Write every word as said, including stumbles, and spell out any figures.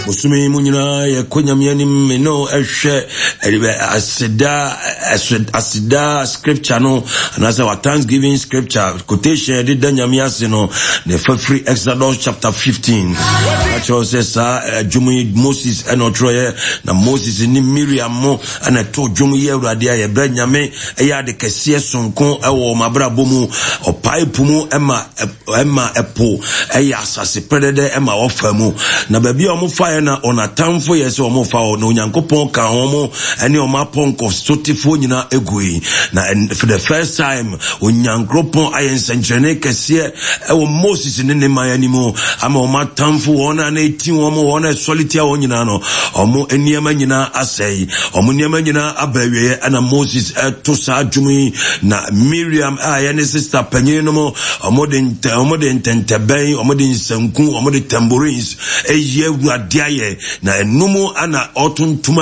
Bosumi munyina ye konyamyani meno ehwe asida asida scripture no and as our Thanksgiving scripture quotation de danyamiase no the free Exodus chapter fifteen. Actually says Jumi Moses and Otroye na Moses ni Miriam mo and I told Jumi ye radia ye branyame eya de kese sonko ewo mabra bomu o pipe mu ema ema epo eya asase predede ema ofamu na baby omo na ona tamfo yese omo fa o no nyankopon ka omo ene omo ponko stotifo nyina egui na for the first time onyankopon ayensentrene kese e wo Moses ne ne mayanimu ama omo tamfo ona na eti omo ona solitia onyina no omo eniema nyina asai omo niema nyina abawie ana Moses to sa adwumi na Miriam aye ne sister panyin no mo omo de omo de ntenteben omo de nsanku omo de tambourines eye aye na enumu ana otuntuma